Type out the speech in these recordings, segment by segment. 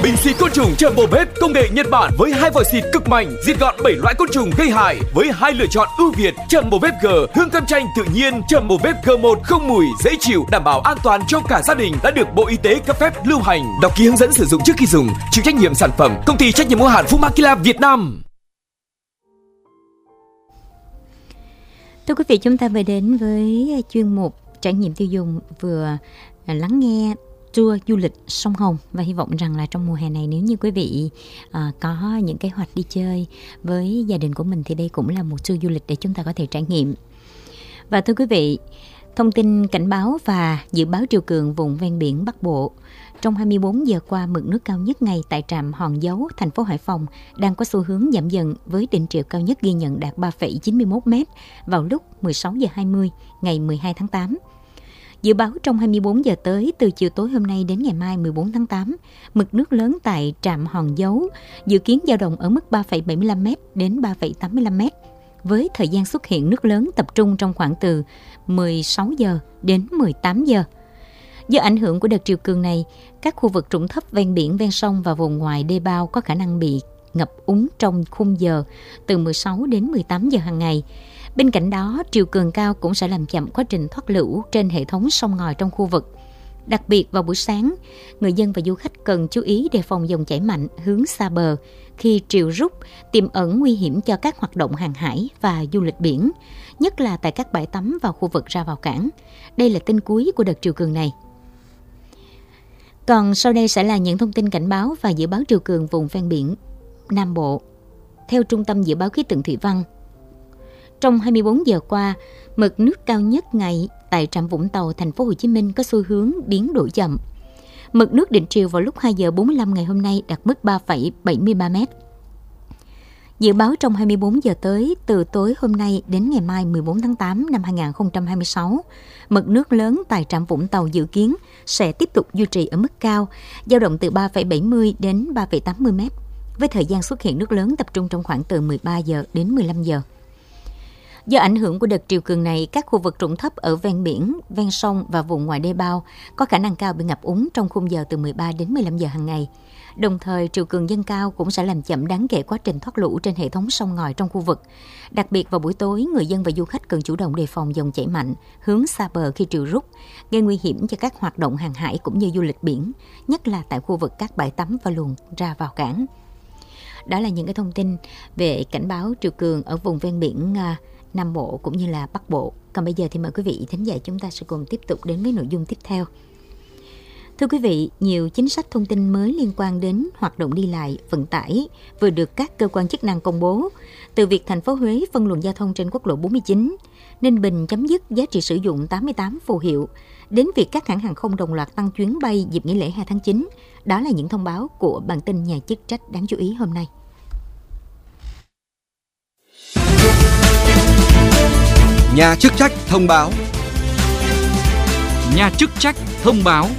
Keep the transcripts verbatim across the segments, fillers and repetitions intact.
Bình xịt côn trùng Thermobep công nghệ Nhật Bản với hai vòi xịt cực mạnh, diệt gọn bảy loại côn trùng gây hại với hai lựa chọn ưu việt. Thermobep G, hương cam chanh tự nhiên. Thermobep G một không mùi, dễ chịu, đảm bảo an toàn cho cả gia đình, đã được Bộ Y tế cấp phép lưu hành. Đọc ký hướng dẫn sử dụng trước khi dùng. Chịu trách nhiệm sản phẩm công ty trách nhiệm hữu hạn Fumakila Việt Nam. Thưa quý vị, chúng ta vừa đến với chuyên mục trải nghiệm tiêu dùng, vừa lắng nghe tour du lịch sông Hồng, và hy vọng rằng là trong mùa hè này, nếu như quý vị à, có những kế hoạch đi chơi với gia đình của mình thì đây cũng là một tour du lịch để chúng ta có thể trải nghiệm. Và thưa quý vị, thông tin cảnh báo và dự báo triều cường vùng ven biển Bắc Bộ. Trong hai mươi bốn giờ qua, mực nước cao nhất ngày tại trạm Hòn Dấu, thành phố Hải Phòng đang có xu hướng giảm dần, với đỉnh triều cao nhất ghi nhận đạt ba phẩy chín mươi mốt mét vào lúc mười sáu giờ hai mươi ngày mười hai tháng tám. Dự báo trong hai mươi bốn giờ tới, từ chiều tối hôm nay đến ngày mai mười bốn tháng tám, mực nước lớn tại trạm Hòn Dấu dự kiến dao động ở mức ba phẩy bảy mươi lăm mét đến ba phẩy tám mươi lăm mét, với thời gian xuất hiện nước lớn tập trung trong khoảng từ mười sáu giờ đến mười tám giờ. Do ảnh hưởng của đợt triều cường này, các khu vực trũng thấp ven biển, ven sông và vùng ngoài đê bao có khả năng bị ngập úng trong khung giờ từ mười sáu đến mười tám giờ hàng ngày. Bên cạnh đó, triều cường cao cũng sẽ làm chậm quá trình thoát lũ trên hệ thống sông ngòi trong khu vực. Đặc biệt vào buổi sáng, người dân và du khách cần chú ý đề phòng dòng chảy mạnh hướng xa bờ khi triều rút, tiềm ẩn nguy hiểm cho các hoạt động hàng hải và du lịch biển, nhất là tại các bãi tắm và khu vực ra vào cảng. Đây là tin cuối của đợt triều cường này. Còn sau đây sẽ là những thông tin cảnh báo và dự báo triều cường vùng ven biển Nam Bộ. Theo Trung tâm Dự báo Khí tượng Thủy văn, trong hai mươi bốn giờ qua, mực nước cao nhất ngày tại trạm Vũng Tàu, thành phố Hồ Chí Minh có xu hướng biến đổi chậm. Mực nước đỉnh triều vào lúc hai giờ bốn mươi lăm ngày hôm nay đạt mức ba phẩy bảy mươi ba mét. Dự báo trong hai mươi bốn giờ tới, từ tối hôm nay đến ngày mai mười bốn tháng tám năm hai nghìn không trăm hai mươi sáu, mực nước lớn tại trạm Vũng Tàu dự kiến sẽ tiếp tục duy trì ở mức cao, dao động từ ba phẩy bảy mươi đến ba phẩy tám mươi mét, với thời gian xuất hiện nước lớn tập trung trong khoảng từ mười ba giờ đến mười lăm giờ. Do ảnh hưởng của đợt triều cường này, các khu vực trũng thấp ở ven biển, ven sông và vùng ngoài đê bao có khả năng cao bị ngập úng trong khung giờ từ mười ba đến mười lăm giờ hàng ngày. Đồng thời, triều cường dâng cao cũng sẽ làm chậm đáng kể quá trình thoát lũ trên hệ thống sông ngòi trong khu vực. Đặc biệt vào buổi tối, người dân và du khách cần chủ động đề phòng dòng chảy mạnh hướng xa bờ khi triều rút, gây nguy hiểm cho các hoạt động hàng hải cũng như du lịch biển, nhất là tại khu vực các bãi tắm và luồng ra vào cảng. Đó là những cái thông tin về cảnh báo triều cường ở vùng ven biển Nam Bộ cũng như là Bắc Bộ. Còn bây giờ thì mời quý vị thính giả chúng ta sẽ cùng tiếp tục đến với nội dung tiếp theo. Thưa quý vị, nhiều chính sách thông tin mới liên quan đến hoạt động đi lại, vận tải vừa được các cơ quan chức năng công bố, từ việc thành phố Huế phân luồng giao thông trên quốc lộ bốn mươi chín, Ninh Bình chấm dứt giá trị sử dụng tám mươi tám phù hiệu, đến việc các hãng hàng không đồng loạt tăng chuyến bay dịp nghỉ lễ hai tháng chín. Đó là những thông báo của bản tin nhà chức trách đáng chú ý hôm nay. Nhà chức trách thông báo. Nhà chức trách thông báo.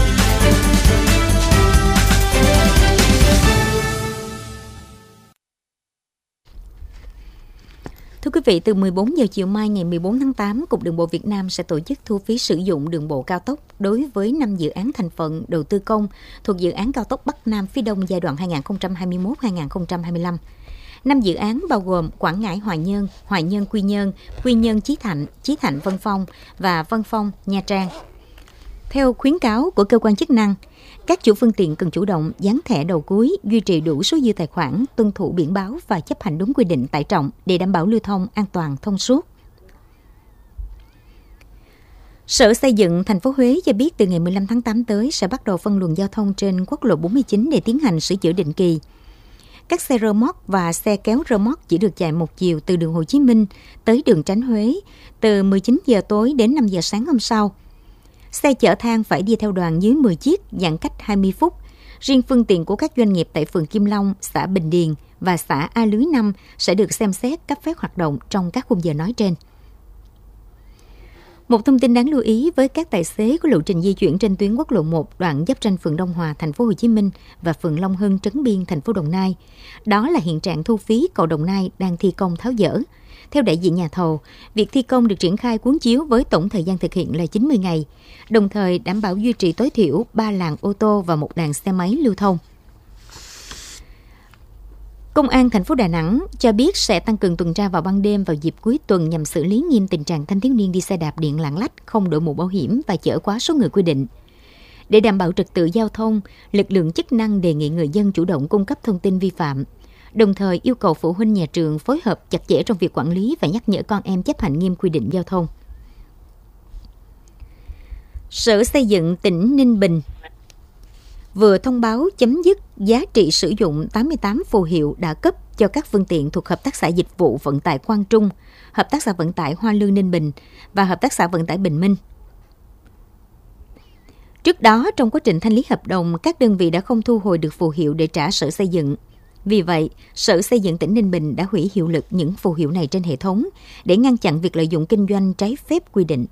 Thưa quý vị, từ mười bốn giờ chiều mai ngày mười bốn tháng tám, Cục Đường bộ Việt Nam sẽ tổ chức thu phí sử dụng đường bộ cao tốc đối với năm dự án thành phần đầu tư công thuộc dự án cao tốc Bắc Nam phía Đông giai đoạn hai nghìn không trăm hai mươi mốt đến hai nghìn không trăm hai mươi lăm. Năm dự án bao gồm Quảng Ngãi Hoài Nhơn, Hoài Nhơn Quy Nhơn, Quy Nhơn Chí Thạnh, Chí Thạnh Vân Phong và Vân Phong Nha Trang. Theo khuyến cáo của cơ quan chức năng, các chủ phương tiện cần chủ động dán thẻ đầu cuối, duy trì đủ số dư tài khoản, tuân thủ biển báo và chấp hành đúng quy định tải trọng để đảm bảo lưu thông an toàn thông suốt. Sở Xây dựng thành phố Huế cho biết từ ngày mười lăm tháng tám tới sẽ bắt đầu phân luồng giao thông trên quốc lộ bốn mươi chín để tiến hành sửa chữa định kỳ. Các xe rơ moóc và xe kéo rơ moóc chỉ được chạy một chiều từ đường Hồ Chí Minh tới đường Tránh Huế từ mười chín giờ tối đến năm giờ sáng hôm sau. Xe chở than phải đi theo đoàn dưới mười chiếc, giãn cách hai mươi phút. Riêng phương tiện của các doanh nghiệp tại phường Kim Long, xã Bình Điền và xã A Lưới năm sẽ được xem xét cấp phép hoạt động trong các khung giờ nói trên. Một thông tin đáng lưu ý với các tài xế có lộ trình di chuyển trên tuyến quốc lộ một đoạn giáp ranh phường Đông Hòa, thành phố Hồ Chí Minh và phường Long Hưng, Trấn Biên, thành phố Đồng Nai. Đó là hiện trạng thu phí cầu Đồng Nai đang thi công tháo dỡ. Theo đại diện nhà thầu, việc thi công được triển khai cuốn chiếu với tổng thời gian thực hiện là chín mươi ngày, đồng thời đảm bảo duy trì tối thiểu ba làn ô tô và một làn xe máy lưu thông. Công an thành phố Đà Nẵng cho biết sẽ tăng cường tuần tra vào ban đêm vào dịp cuối tuần nhằm xử lý nghiêm tình trạng thanh thiếu niên đi xe đạp điện lạng lách, không đội mũ bảo hiểm và chở quá số người quy định. Để đảm bảo trật tự giao thông, lực lượng chức năng đề nghị người dân chủ động cung cấp thông tin vi phạm, đồng thời yêu cầu phụ huynh nhà trường phối hợp chặt chẽ trong việc quản lý và nhắc nhở con em chấp hành nghiêm quy định giao thông. Sở Xây dựng tỉnh Ninh Bình vừa thông báo chấm dứt giá trị sử dụng tám mươi tám phù hiệu đã cấp cho các phương tiện thuộc Hợp tác xã Dịch vụ Vận tải Quang Trung, Hợp tác xã Vận tải Hoa Lư Ninh Bình và Hợp tác xã Vận tải Bình Minh. Trước đó, trong quá trình thanh lý hợp đồng, các đơn vị đã không thu hồi được phù hiệu để trả Sở Xây dựng. Vì vậy, Sở Xây dựng tỉnh Ninh Bình đã hủy hiệu lực những phù hiệu này trên hệ thống để ngăn chặn việc lợi dụng kinh doanh trái phép quy định.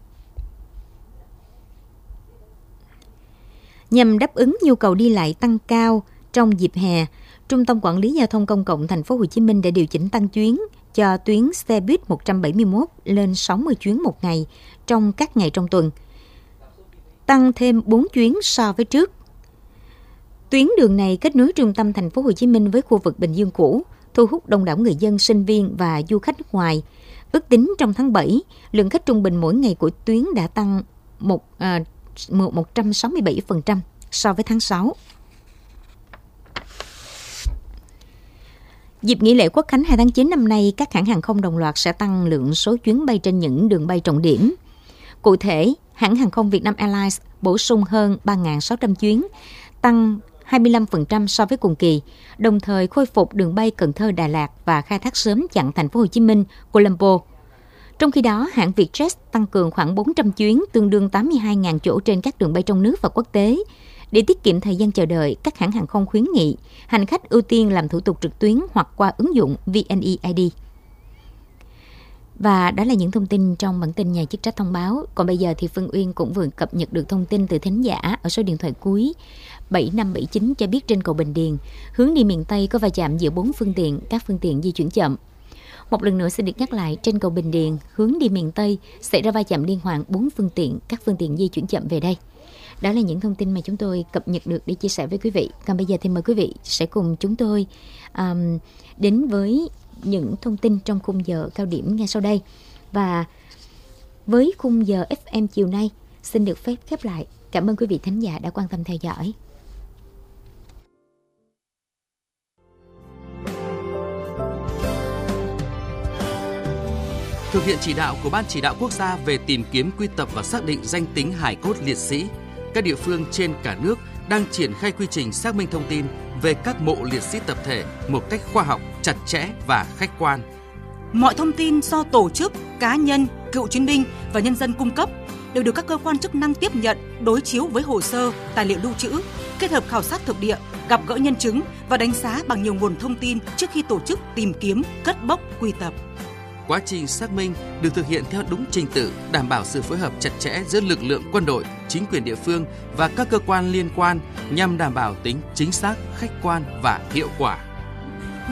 Nhằm đáp ứng nhu cầu đi lại tăng cao trong dịp hè, Trung tâm Quản lý Giao thông Công cộng Thành phố Hồ Chí Minh đã điều chỉnh tăng chuyến cho tuyến xe buýt một trăm bảy mươi mốt lên sáu mươi chuyến một ngày trong các ngày trong tuần, tăng thêm bốn chuyến so với trước. Tuyến đường này kết nối trung tâm Thành phố Hồ Chí Minh với khu vực Bình Dương cũ, thu hút đông đảo người dân, sinh viên và du khách nước ngoài. Ước tính trong tháng bảy, lượng khách trung bình mỗi ngày của tuyến đã tăng một à, một trăm sáu mươi bảy phần trăm so với tháng sáu. Dịp nghỉ lễ Quốc khánh hai tháng chín năm nay, các hãng hàng không đồng loạt sẽ tăng lượng số chuyến bay trên những đường bay trọng điểm. Cụ thể, hãng hàng không Vietnam Airlines bổ sung hơn ba nghìn sáu trăm chuyến, tăng hai mươi lăm phần trăm so với cùng kỳ, đồng thời khôi phục đường bay Cần Thơ, Đà Lạt và khai thác sớm chặng Thành phố Hồ Chí Minh, Colombo. Trong khi đó, hãng Vietjet tăng cường khoảng bốn trăm chuyến, tương đương tám mươi hai nghìn chỗ trên các đường bay trong nước và quốc tế. Để tiết kiệm thời gian chờ đợi, các hãng hàng không khuyến nghị hành khách ưu tiên làm thủ tục trực tuyến hoặc qua ứng dụng vê en e i đê. Và đó là những thông tin trong bản tin Nhà chức trách thông báo. Còn bây giờ thì Phương Uyên cũng vừa cập nhật được thông tin từ thính giả ở số điện thoại cuối bảy năm bảy chín cho biết trên cầu Bình Điền, hướng đi miền Tây có va chạm giữa bốn phương tiện, các phương tiện di chuyển chậm. Một lần nữa xin được nhắc lại, trên cầu Bình Điền, hướng đi miền Tây xảy ra va chạm liên hoàn bốn phương tiện, các phương tiện di chuyển chậm về đây. Đó là những thông tin mà chúng tôi cập nhật được để chia sẻ với quý vị. Còn bây giờ thì mời quý vị sẽ cùng chúng tôi um, đến với những thông tin trong khung giờ cao điểm ngay sau đây. Và với khung giờ ép em chiều nay, xin được phép khép lại. Cảm ơn quý vị thính giả đã quan tâm theo dõi. Thực hiện chỉ đạo của Ban Chỉ đạo Quốc gia về tìm kiếm, quy tập và xác định danh tính hài cốt liệt sĩ, các địa phương trên cả nước đang triển khai quy trình xác minh thông tin về các mộ liệt sĩ tập thể một cách khoa học, chặt chẽ và khách quan. Mọi thông tin do tổ chức, cá nhân, cựu chiến binh và nhân dân cung cấp đều được các cơ quan chức năng tiếp nhận, đối chiếu với hồ sơ, tài liệu lưu trữ, kết hợp khảo sát thực địa, gặp gỡ nhân chứng và đánh giá bằng nhiều nguồn thông tin trước khi tổ chức tìm kiếm, cất bốc, quy tập. Quá trình xác minh được thực hiện theo đúng trình tự, đảm bảo sự phối hợp chặt chẽ giữa lực lượng quân đội, chính quyền địa phương và các cơ quan liên quan nhằm đảm bảo tính chính xác, khách quan và hiệu quả.